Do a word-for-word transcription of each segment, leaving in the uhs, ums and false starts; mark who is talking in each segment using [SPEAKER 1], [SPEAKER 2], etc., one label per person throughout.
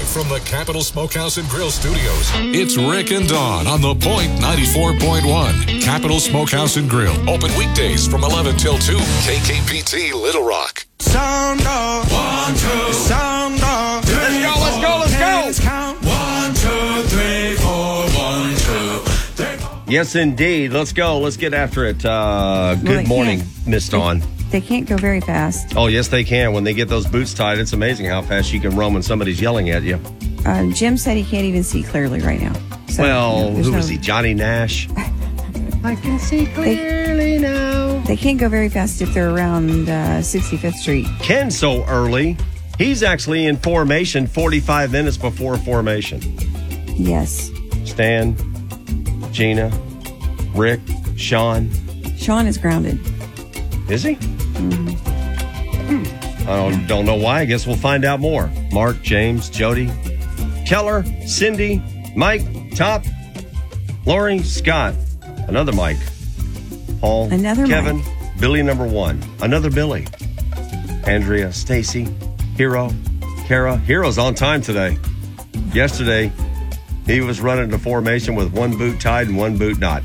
[SPEAKER 1] from the Capital Smokehouse and Grill Studios, it's Rick and Dawn on The Point ninety-four point one. Capital Smokehouse and Grill. Open weekdays from eleven till two. K K P T Little Rock.
[SPEAKER 2] Sound off. One, two. Sound off.
[SPEAKER 3] Let's go, let's go, let's go.
[SPEAKER 2] Count. One, two, three, four. One, two, three, four.
[SPEAKER 3] Yes, indeed. Let's go. Let's get after it. Uh, good
[SPEAKER 4] Well,
[SPEAKER 3] morning, Miss Dawn.
[SPEAKER 4] They can't go very fast.
[SPEAKER 3] Oh, yes, they can. When they get those boots tied, it's amazing how fast you can run when somebody's yelling at you.
[SPEAKER 4] Uh, Jim said he can't even see clearly right now. So,
[SPEAKER 3] well,
[SPEAKER 4] you know, there's
[SPEAKER 3] who
[SPEAKER 4] no-
[SPEAKER 3] is he? Johnny Nash? I can see clearly now.
[SPEAKER 4] They can't go very fast if they're around uh, sixty-fifth Street.
[SPEAKER 3] Ken so early. He's actually in formation forty-five minutes before formation.
[SPEAKER 4] Yes.
[SPEAKER 3] Stan, Gina, Rick, Sean.
[SPEAKER 4] Sean is grounded.
[SPEAKER 3] Is he?
[SPEAKER 4] Mm-hmm.
[SPEAKER 3] I don't, don't know why. I guess we'll find out more. Mark, James, Jody, Keller, Cindy, Mike, Top, Lori, Scott, another Mike, Paul,
[SPEAKER 4] Another
[SPEAKER 3] Kevin,
[SPEAKER 4] Mike.
[SPEAKER 3] Billy number one, another Billy, Andrea, Stacy, Hero, Kara. Hero's on time today. Yesterday, he was running the formation with one boot tied and one boot not.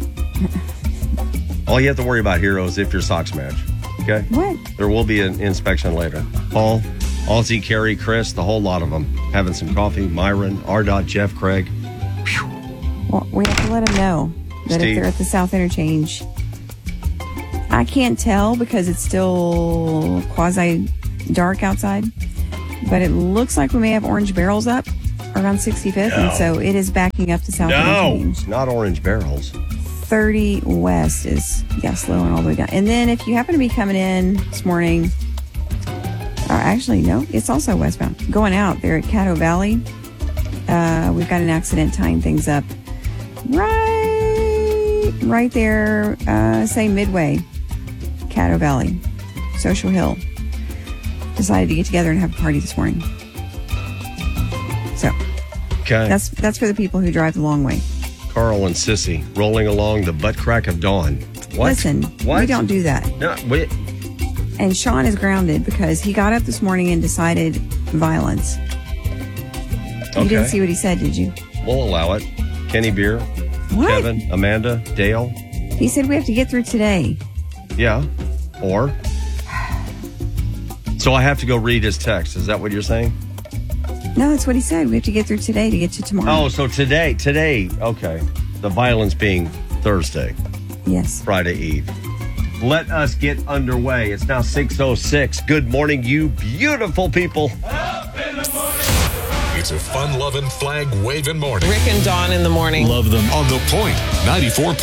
[SPEAKER 3] All you have to worry about, Hero, is if your socks match. Okay?
[SPEAKER 4] What?
[SPEAKER 3] There will be an inspection later. Paul, Ozzy, Carrie, Chris, the whole lot of them. Having some coffee. Myron, R. Dot, Jeff, Craig.
[SPEAKER 4] Well, we have to let them know that
[SPEAKER 3] Steve.
[SPEAKER 4] if they're at the South Interchange, I can't tell because it's still quasi dark outside, but it looks like we may have orange barrels up around sixty-fifth,
[SPEAKER 3] No.
[SPEAKER 4] and so it is backing up to South
[SPEAKER 3] No,
[SPEAKER 4] Interchange.
[SPEAKER 3] not orange barrels.
[SPEAKER 4] thirty west is, yeah, slowing all the way down. And then if you happen to be coming in this morning, or actually, no, it's also westbound. Going out there at Caddo Valley, uh, we've got an accident tying things up right, right there, uh, say midway, Caddo Valley, Social Hill. Decided to get together and have a party this morning. So
[SPEAKER 3] Okay.
[SPEAKER 4] that's that's for the people who drive the long way.
[SPEAKER 3] Carl and Sissy rolling along the butt crack of dawn. What?
[SPEAKER 4] Listen,
[SPEAKER 3] What?
[SPEAKER 4] we don't do that.
[SPEAKER 3] No, wait.
[SPEAKER 4] And Sean is grounded because he got up this morning and decided violence. You
[SPEAKER 3] Okay.
[SPEAKER 4] didn't see what he said, did you?
[SPEAKER 3] We'll allow it. Kenny Beer,
[SPEAKER 4] What?
[SPEAKER 3] Kevin, Amanda, Dale.
[SPEAKER 4] He said we have to get through today.
[SPEAKER 3] Yeah. Or. So I have to go read his text. Is that what you're saying?
[SPEAKER 4] No, that's what he said. We have to get through today to get to tomorrow.
[SPEAKER 3] Oh, so today, today, okay. The violence being Thursday,
[SPEAKER 4] Yes.
[SPEAKER 3] Friday Eve. Let us get underway. It's now six oh six. Good morning, you beautiful people.
[SPEAKER 1] It's a fun-loving, flag-waving morning
[SPEAKER 5] Rick and Dawn in the morning.
[SPEAKER 1] on The Point ninety-four point one.